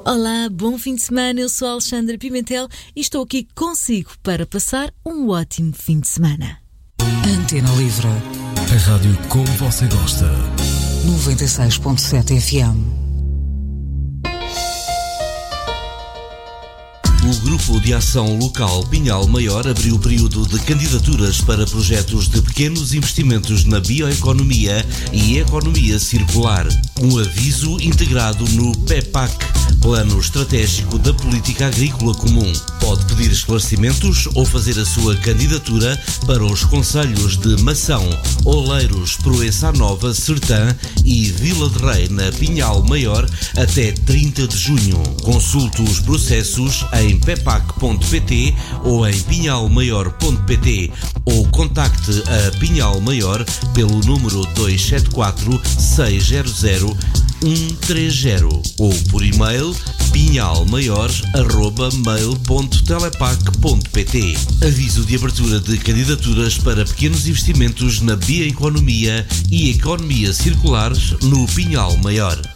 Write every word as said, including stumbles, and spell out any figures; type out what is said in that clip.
Olá, bom fim de semana, eu sou a Alexandra Pimentel e estou aqui consigo para passar um ótimo fim de semana. Antena Livre. A rádio como você gosta. noventa e seis ponto sete F M. O Grupo de Ação Local Pinhal Maior abriu o período de candidaturas para projetos de pequenos investimentos na bioeconomia e economia circular. Um aviso integrado no P E P A C, Plano Estratégico da Política Agrícola Comum. Pode pedir esclarecimentos ou fazer a sua candidatura para os concelhos de Mação, Oleiros, Proença Nova, Sertã e Vila de Rei, na Pinhal Maior, até trinta de junho. Consulte os processos em pepac ponto pt ou em pinhal maior ponto pt ou contacte a Pinhal Maior pelo número dois sete quatro, seis zero zero, um três zero ou por e-mail pinhalmaior arroba mail ponto telepac ponto pt. Aviso de abertura de candidaturas para pequenos investimentos na bioeconomia e economia circulares no Pinhal Maior.